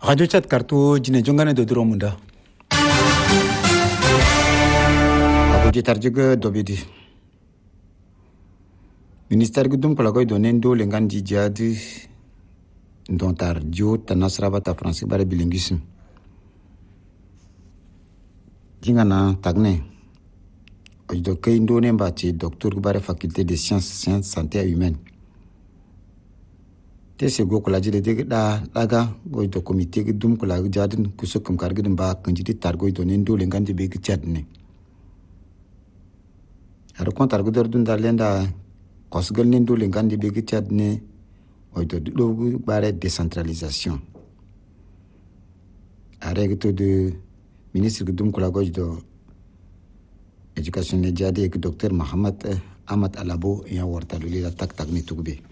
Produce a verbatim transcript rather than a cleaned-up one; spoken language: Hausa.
Radio chat kartu jine jongane do duro munda. Abu jitar juga dobidi. Minister gudum kalagoy do nendo lengan di jadi dontar jo tanasra bata français bare bilinguisme. Jingana tagne. Ojo kay ndo ne mbati docteur bare faculté de sciences sciences santé humaine. Te se go kula jide de da daga go to comité gudum kula jadin kusuk kam kargidin ba kanjiti targo do nendo lengan di be gchadne. Aro kon targo dor dun dalenda kosgal nendo lengan di be gchadne ojo do bare décentralisation. Arrêté de ministre gudum kula go do éducation ne jadi que docteur Mohamed Ahmad Alabo ya warta lula tak tak ni tugbe.